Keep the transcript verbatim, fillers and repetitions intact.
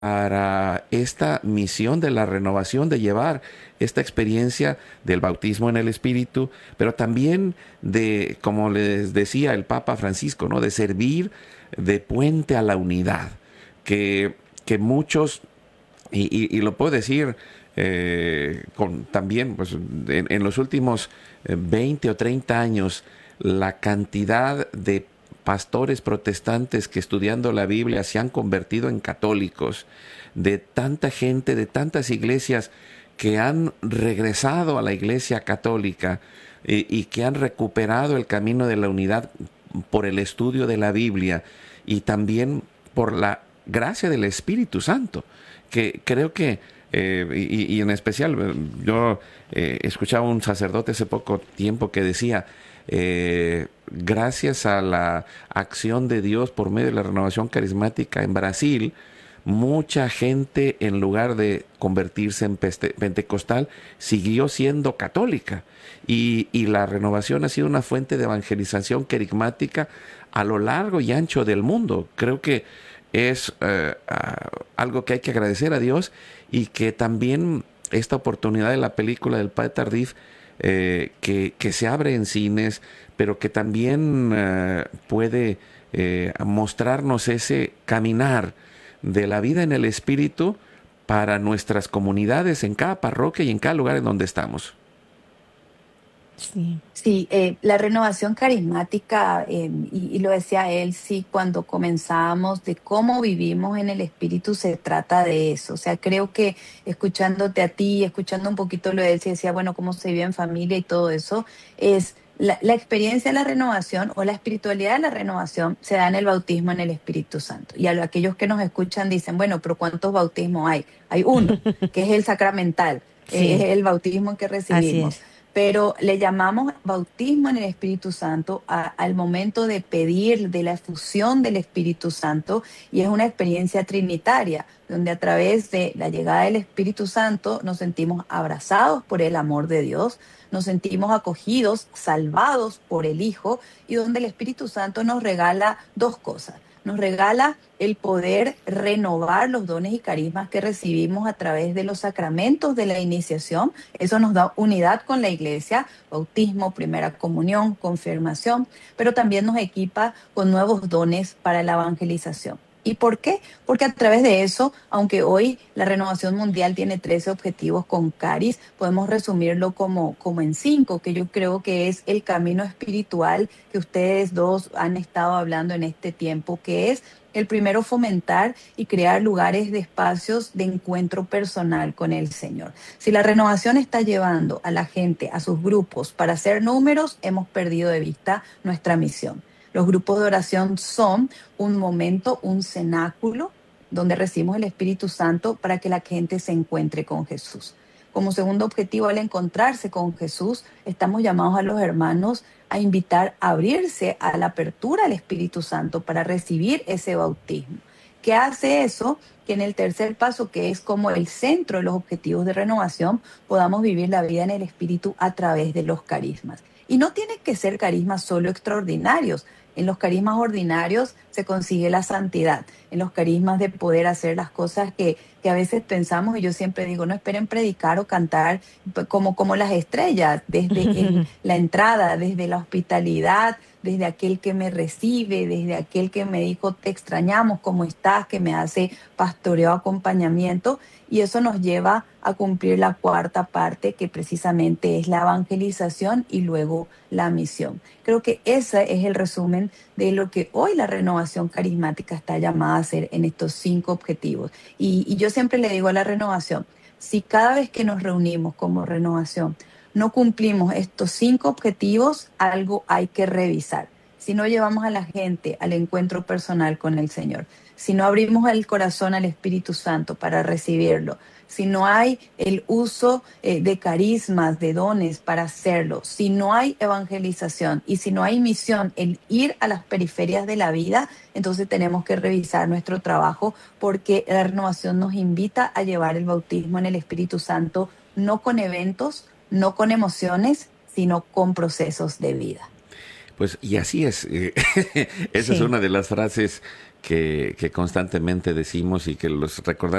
para esta misión de la renovación, de llevar esta experiencia del bautismo en el Espíritu, pero también de, como les decía el Papa Francisco, ¿no? De servir de puente a la unidad, que, que muchos, y, y, y lo puedo decir eh, con, también pues, en, en los últimos eh, veinte o treinta años, la cantidad de pastores protestantes que estudiando la Biblia se han convertido en católicos, de tanta gente, de tantas iglesias que han regresado a la iglesia católica y, y que han recuperado el camino de la unidad por el estudio de la Biblia y también por la gracia del Espíritu Santo, que creo que, eh, y, y en especial, eh, yo eh, escuchaba un sacerdote hace poco tiempo que decía, eh, gracias a la acción de Dios por medio de la renovación carismática en Brasil, mucha gente en lugar de convertirse en peste- pentecostal siguió siendo católica y, y la renovación ha sido una fuente de evangelización carismática a lo largo y ancho del mundo. Creo que es eh, ah, algo que hay que agradecer a Dios y que también esta oportunidad de la película del Padre Tardif eh, que, que se abre en cines, pero que también eh, puede eh, mostrarnos ese caminar de la vida en el Espíritu para nuestras comunidades, en cada parroquia y en cada lugar en donde estamos. Sí. Sí, eh, la renovación carismática, eh, y, y lo decía él, sí, cuando comenzábamos de cómo vivimos en el Espíritu, se trata de eso. O sea, creo que escuchándote a ti, escuchando un poquito lo de él, se decía, bueno, cómo se vive en familia y todo eso, es la, la experiencia de la renovación o la espiritualidad de la renovación se da en el bautismo en el Espíritu Santo. Y a lo- aquellos que nos escuchan dicen, bueno, pero ¿cuántos bautismos hay? Hay uno, que es el sacramental, eh, es Sí, el bautismo que así recibimos, es. pero le llamamos bautismo en el Espíritu Santo a- al momento de pedir de la efusión del Espíritu Santo, y es una experiencia trinitaria, donde a través de la llegada del Espíritu Santo nos sentimos abrazados por el amor de Dios, nos sentimos acogidos, salvados por el Hijo, y donde el Espíritu Santo nos regala dos cosas. Nos regala el poder renovar los dones y carismas que recibimos a través de los sacramentos de la iniciación. Eso nos da unidad con la iglesia, bautismo, primera comunión, confirmación, pero también nos equipa con nuevos dones para la evangelización. ¿Y por qué? Porque a través de eso, aunque hoy la renovación mundial tiene trece objetivos con Caris, podemos resumirlo como, como en cinco, que yo creo que es el camino espiritual que ustedes dos han estado hablando en este tiempo, que es el primero, fomentar y crear lugares de espacios de encuentro personal con el Señor. Si la renovación está llevando a la gente a sus grupos para hacer números, hemos perdido de vista nuestra misión. Los grupos de oración son un momento, un cenáculo donde recibimos el Espíritu Santo para que la gente se encuentre con Jesús. Como segundo objetivo, al encontrarse con Jesús, estamos llamados a los hermanos a invitar a abrirse a la apertura al Espíritu Santo para recibir ese bautismo. ¿Qué hace eso? Que en el tercer paso, que es como el centro de los objetivos de renovación, podamos vivir la vida en el Espíritu a través de los carismas. Y no tienen que ser carismas solo extraordinarios. En los carismas ordinarios se consigue la santidad, en los carismas de poder hacer las cosas que, que a veces pensamos, y yo siempre digo, no esperen predicar o cantar como, como las estrellas, desde el, la entrada, desde la hospitalidad, desde aquel que me recibe, desde aquel que me dijo, te extrañamos, ¿cómo estás?, que me hace pastoreo, acompañamiento, y eso nos lleva a cumplir la cuarta parte, que precisamente es la evangelización y luego la misión. Creo que ese es el resumen de lo que hoy la renovación carismática está llamada a hacer en estos cinco objetivos. Y, y yo siempre le digo a la renovación, si cada vez que nos reunimos como renovación no cumplimos estos cinco objetivos, algo hay que revisar. Si no llevamos a la gente al encuentro personal con el Señor, si no abrimos el corazón al Espíritu Santo para recibirlo, si no hay el uso eh, de carismas, de dones para hacerlo, si no hay evangelización y si no hay misión, el ir a las periferias de la vida, entonces tenemos que revisar nuestro trabajo, porque la renovación nos invita a llevar el bautismo en el Espíritu Santo, no con eventos, no con emociones, sino con procesos de vida. Pues, y así es. eh, Esa es Sí. una de las frases que, que constantemente decimos y que los recordamos